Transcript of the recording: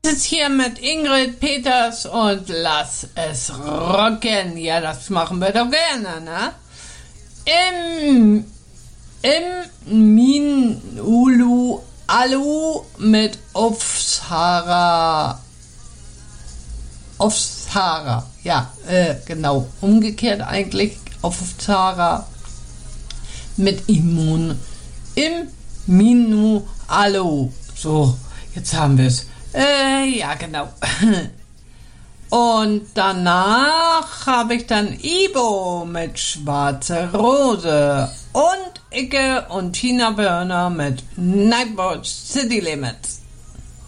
sitze hier mit Ingrid Peters und lass es rocken. Ja, das machen wir doch gerne, ne? Im Minulu Alu mit Aufsara. Ja, genau. Umgekehrt eigentlich. Aufsara mit Immun. Im Minu Alu. So, jetzt haben wir es. Ja, genau. Und danach habe ich dann Ibo mit Schwarze Rose und Icke und Tina Burner mit Nightwatch City Limits.